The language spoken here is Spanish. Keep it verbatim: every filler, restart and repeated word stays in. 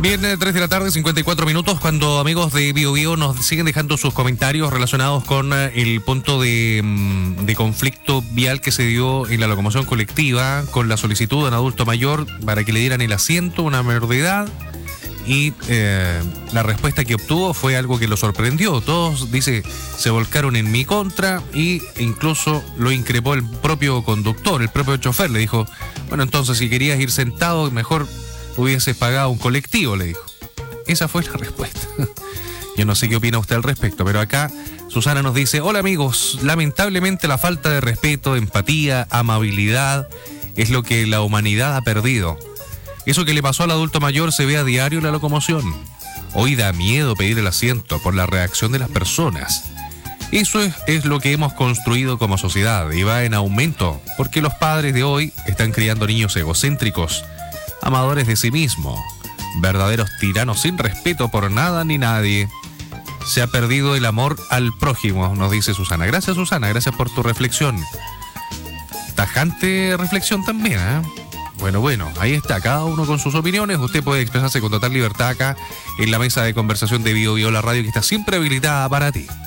Bien, tres de la tarde, cincuenta y cuatro minutos, cuando amigos de Bio Bio nos siguen dejando sus comentarios relacionados con el punto de, de conflicto vial que se dio en la locomoción colectiva con la solicitud de un adulto mayor para que le dieran el asiento a una menor de edad. Y eh, la respuesta que obtuvo fue algo que lo sorprendió. Todos, dice, se volcaron en mi contra e incluso lo increpó el propio conductor, el propio chofer. Le dijo, bueno, entonces si querías ir sentado, mejor hubieses pagado un colectivo, le dijo. Esa fue la respuesta. Yo no sé qué opina usted al respecto, pero acá Susana nos dice, hola amigos, lamentablemente la falta de respeto, empatía, amabilidad es lo que la humanidad ha perdido. Eso que le pasó al adulto mayor se ve a diario en la locomoción. Hoy da miedo pedir el asiento por la reacción de las personas. Eso es, es lo que hemos construido como sociedad y va en aumento porque los padres de hoy están criando niños egocéntricos, amadores de sí mismos, verdaderos tiranos sin respeto por nada ni nadie. Se ha perdido el amor al prójimo, nos dice Susana. Gracias, Susana, gracias por tu reflexión. Tajante reflexión también, ¿eh? Bueno, bueno, ahí está, cada uno con sus opiniones. Usted puede expresarse con total libertad acá en la mesa de conversación de Bio Bio, la radio que está siempre habilitada para ti.